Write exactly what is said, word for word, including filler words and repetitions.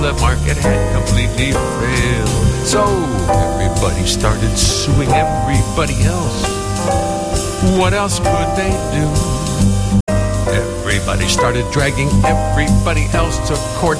the market had completely failed. So everybody started suing everybody else. What else could they do? Everybody started dragging everybody else to court